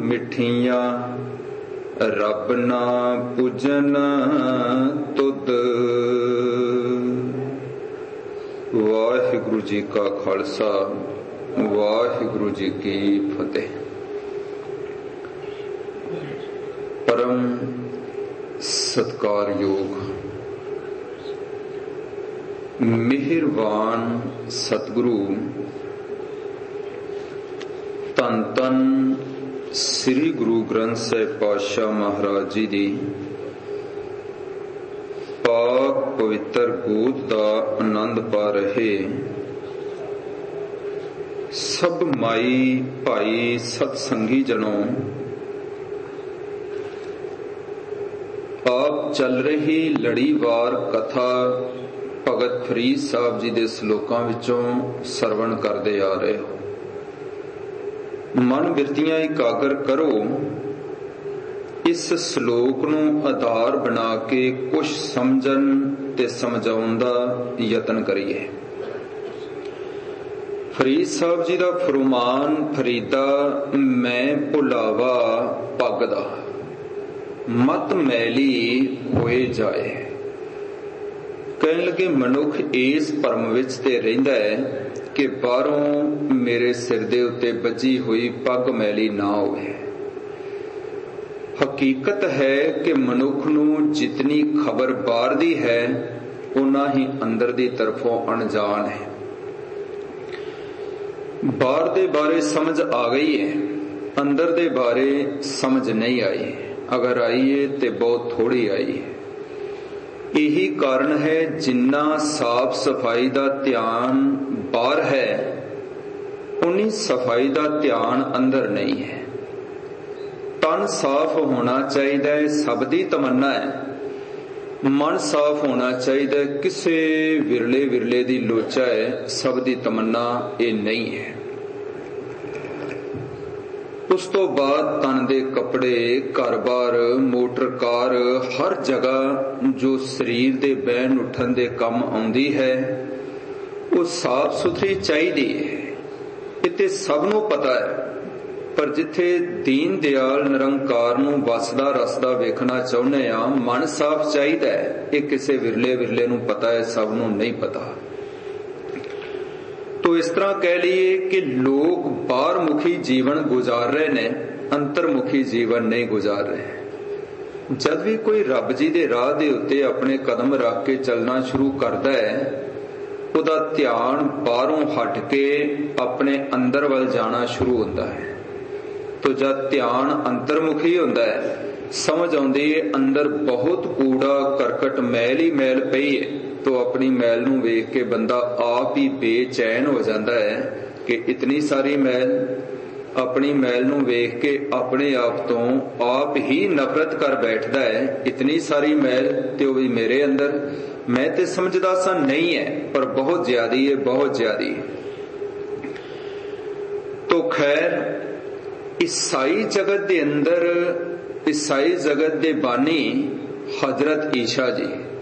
मिठिया रब ना पूजन तुद। वाहिगुरु जी का खालसा, वाहिगुरु जी की फतेह। परम सत्कारयोग मेहरबान सतगुरु धन धन श्री गुरु ग्रंथ साहिब पातशाह महाराज जी दी पाक पवित्र गोद का आनंद पा रहे सब माई भाई सतसंगी जनों, आप चल रही लड़ीवार कथा भगत फरीद साहब जी दे श्लोकां विचों सरवण करदे आ रहे हो। मन बिरतियां इकागर करो, इस श्लोक नूं आधार बना के कुछ समझन ते समझाउण दा यतन करिए। फरीद साहब जी दा फरमान, फरीदा मैं भुलावा पग दा मत मैली होए जाए। कहण लगे मनुख इस भरम विच ते रहिंदा है कि बाहरों मेरे सिर दे उत्ते बजी हुई पग मैली ना होवे। हकीकत है कि मनुख नूं जितनी खबर बाहर दी है उन्ना ही अंदर दी तरफों अनजान है। बाहर दे बारे समझ आ गई है, अंदर दे बारे समझ नहीं आई। अगर आई है तो बहुत थोड़ी आई है। यही कारण है जिन्ना साफ सफाई का ध्यान बाहर है उन्नी सफाई का ध्यान अंदर नहीं है। तन साफ होना चाहिए, सब दी तमन्ना है। मन साफ होना चाहिए, किसे विरले विरले दी लोचा है, सब दी तमन्ना ये नहीं है। उस तो बाद तन दे कपड़े, घर बार, मोटर कार, हर जगह जो शरीर दे बहन उठन दे कम आउंदी है वो साफ सुथरी चाहिए। इत्ते सब नूं पता है, पर जिथे दीन दयाल निरंकार नूं वसदा रसदा वेखना चाहुंदे आ, मन साफ चाहिए है। ये किसे विरले विरले नूं पता है, सब नूं नहीं पता। तो इस तरह कह लीए कि लोग बाहर मुखी जीवन गुजार रहे ने, अंतरमुखी जीवन नहीं गुजार रहे। जब भी कोई रब जी दे राह दे उत्ते अपने कदम रख के चलना शुरू करता है, उदा ध्यान बाहरों हट के अपने अंदर वल जाना शुरू होता है। तो जब ध्यान अंतरमुखी होता है, समझ आउंदी है अंदर बहुत कूड़ा करकट मैल ही मैल पई है, तो अपनी मैल नूं वेख के बंदा आप ही बेचैन हो जाता है कि इतनी सारी मैल। अपनी मैल नूं वेख के अपने आप तो आप ही नफरत कर बैठता है, इतनी सारी मैल ते वो भी मेरे अंदर। मैं ते समझदा सा नहीं है, पर बहुत ज्यादी है, बहुत ज्यादी। तो खैर ईसाई जगत दे अंदर, ईसाई जगत दे बानी हजरत ईसा जी